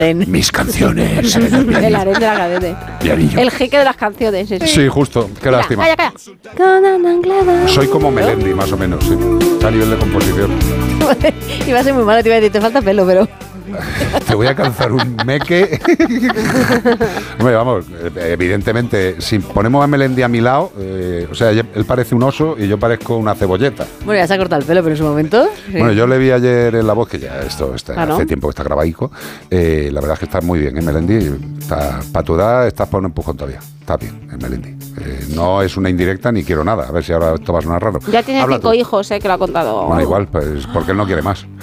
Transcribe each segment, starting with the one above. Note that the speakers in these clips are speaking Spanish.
Mis canciones. El harén de la cadete. El jeque de las canciones. Sí, justo. Qué lástima. Calla. Soy como Melendi, más o menos, sí. A nivel de composición. Iba a ser muy malo, te iba a decir, te falta pelo, pero... Te voy a calzar un meque. Hombre, vamos, evidentemente, si ponemos a Melendi a mi lado, o sea, él parece un oso y yo parezco una cebolleta. Bueno, ya se ha cortado el pelo, pero en su momento... Sí. Bueno, yo le vi ayer en La Voz, que ya esto está, hace tiempo que está grabaico. La verdad es que está muy bien, Melendi. Para tu edad estás para un empujón todavía. Está bien, Melendi. No es una indirecta ni quiero nada. A ver si ahora esto va a sonar raro. Ya tiene 5 hijos, que lo ha contado. Bueno, igual, pues porque él no quiere más.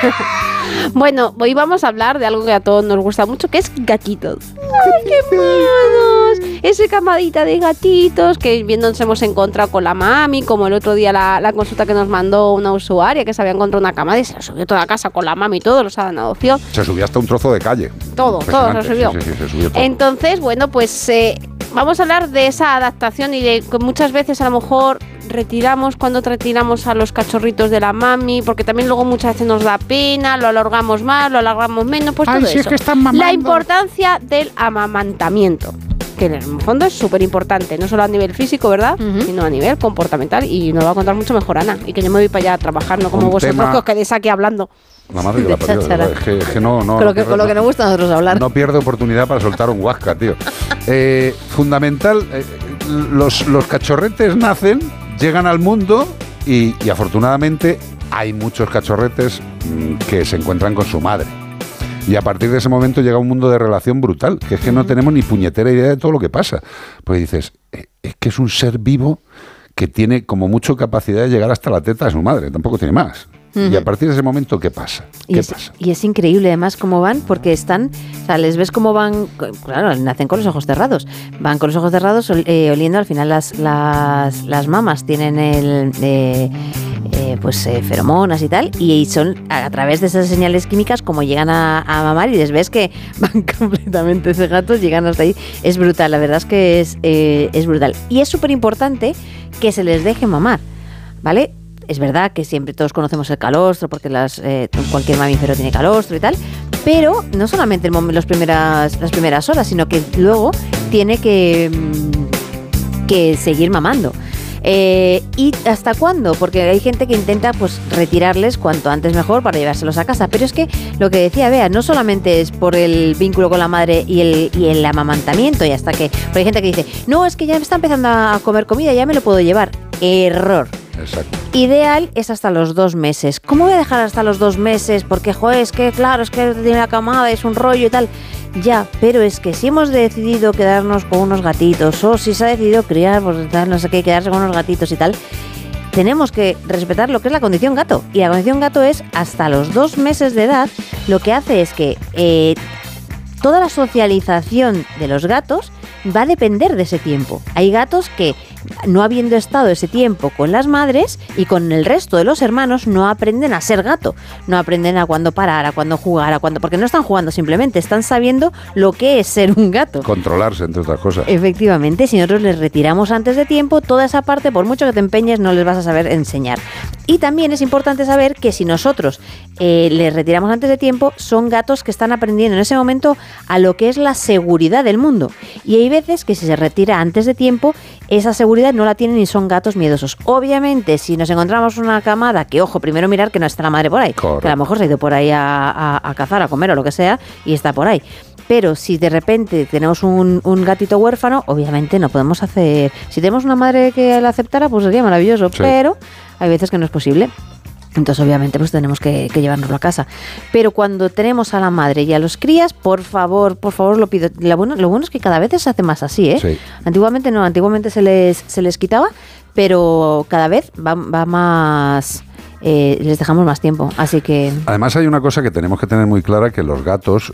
Bueno, hoy vamos a hablar de algo que a todos nos gusta mucho, que es gatitos. ¡Ay, qué monos! Esa camadita de gatitos que bien nos hemos encontrado con la mami, como el otro día la consulta que nos mandó una usuaria que se había encontrado una camada y se la subió toda la casa con la mami y todo, los ha dado en adopción. Se subió hasta un trozo de calle. Todo se subió. Sí, se subió todo. Entonces, bueno, pues vamos a hablar de esa adaptación y de que muchas veces a lo mejor cuando retiramos a los cachorritos de la mami, porque también luego muchas veces nos da pena, lo alargamos más, lo alargamos menos, pues todo eso. Es que están mamando. La importancia del amamantamiento, que en el fondo es súper importante, no solo a nivel físico, ¿verdad? Sino a nivel comportamental, y nos va a contar mucho mejor Ana, y que yo me voy para allá a trabajar, no como vosotros que os quedéis aquí hablando. La madre que la parió, es que no. Con lo que nos gusta a nosotros hablar. No pierde oportunidad para soltar un huasca, tío. Fundamental, los cachorretes nacen, llegan al mundo y afortunadamente hay muchos cachorretes que se encuentran con su madre. Y a partir de ese momento llega un mundo de relación brutal, que es que no tenemos ni puñetera idea de todo lo que pasa. Pues dices, es que es un ser vivo que tiene como mucho capacidad de llegar hasta la teta de su madre, tampoco tiene más. Y a partir de ese momento, ¿qué pasa? Y es increíble además cómo van, porque les ves cómo van, claro, nacen con los ojos cerrados, van con los ojos cerrados oliendo, al final las mamas tienen feromonas y tal, y son a través de esas señales químicas como llegan a mamar, y les ves que van completamente cegatos, llegan hasta ahí. Es brutal, la verdad es que es brutal. Y es súper importante que se les deje mamar, ¿vale? Es verdad que siempre todos conocemos el calostro, porque cualquier mamífero tiene calostro y tal, pero no solamente las primeras horas, sino que luego tiene que seguir mamando. ¿Y hasta cuándo? Porque hay gente que intenta retirarles cuanto antes mejor para llevárselos a casa, pero es que lo que decía Bea, no solamente es por el vínculo con la madre y el amamantamiento, y hasta que, porque hay gente que dice, no, es que ya me está empezando a comer comida, ya me lo puedo llevar. Error. Exacto. Ideal es hasta los 2 meses. ¿Cómo voy a dejar hasta los 2 meses? Porque, es que tiene la camada, es un rollo y tal. Ya, pero es que si hemos decidido quedarnos con unos gatitos, o si se ha decidido criar, no sé qué, quedarse con unos gatitos y tal, tenemos que respetar lo que es la condición gato. Y la condición gato es hasta los 2 meses de edad. Lo que hace es que toda la socialización de los gatos va a depender de ese tiempo. Hay gatos que, no habiendo estado ese tiempo con las madres y con el resto de los hermanos, no aprenden a ser gato, no aprenden a cuándo parar, a cuándo jugar, porque no están jugando, simplemente están sabiendo lo que es ser un gato. Controlarse, entre otras cosas. Efectivamente, si nosotros les retiramos antes de tiempo, toda esa parte, por mucho que te empeñes, no les vas a saber enseñar. Y también es importante saber que si nosotros les retiramos antes de tiempo, son gatos que están aprendiendo en ese momento a lo que es la seguridad del mundo. Y hay veces que si se retira antes de tiempo, esa seguridad no la tienen y son gatos miedosos. Obviamente, si nos encontramos una camada, que ojo, primero mirar que no está la madre por ahí. Correcto. Que a lo mejor se ha ido por ahí a cazar, a comer o lo que sea, y está por ahí. Pero si de repente tenemos un gatito huérfano, obviamente no podemos hacer... Si tenemos una madre que la aceptara, pues sería maravilloso, sí. Pero hay veces que no es posible. Entonces, obviamente, pues tenemos que llevárnoslo a casa. Pero cuando tenemos a la madre y a los crías, por favor, lo pido. Lo bueno es que cada vez se hace más así, ¿eh? Sí. Antiguamente no, se les quitaba, pero cada vez va más... les dejamos más tiempo, así que... Además hay una cosa que tenemos que tener muy clara, que los gatos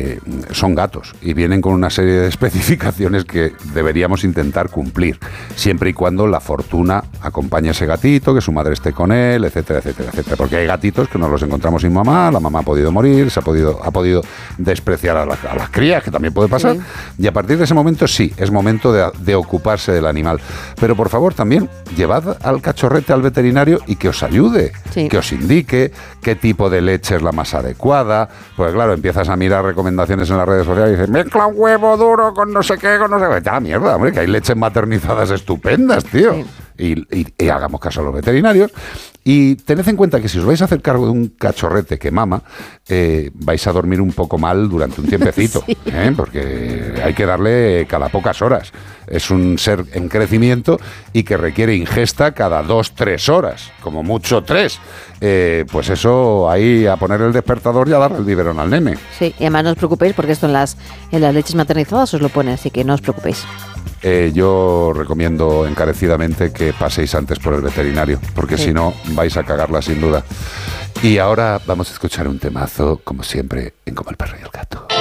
son gatos y vienen con una serie de especificaciones que deberíamos intentar cumplir, siempre y cuando la fortuna acompañe a ese gatito, que su madre esté con él, etcétera, etcétera, etcétera. Porque hay gatitos que nos los encontramos sin mamá, la mamá ha podido morir, ha podido despreciar a las crías, que también puede pasar, sí. Y a partir de ese momento sí, es momento de ocuparse del animal. Pero por favor también, llevad al cachorrete al veterinario y que os ayude. Sí. que os indique qué tipo de leche es la más adecuada. Pues claro, empiezas a mirar recomendaciones en las redes sociales y dices, mezcla un huevo duro con no sé qué, con no sé qué. Ya, mierda, hombre, que hay leches maternizadas estupendas, tío. Sí. Y hagamos caso a los veterinarios. Y tened en cuenta que si os vais a hacer cargo de un cachorrete que mama, vais a dormir un poco mal durante un tiempecito, Sí. porque hay que darle cada pocas horas. Es un ser en crecimiento y que requiere ingesta cada 2-3 horas, como mucho 3. Pues eso, ahí a poner el despertador y a darle el biberón al nene. Sí, y además no os preocupéis porque esto en las leches maternizadas os lo pone, así que no os preocupéis. Yo recomiendo encarecidamente que paséis antes por el veterinario, porque Sí. si no vais a cagarla sin duda. Y ahora vamos a escuchar un temazo, como siempre, en Como el perro y el gato.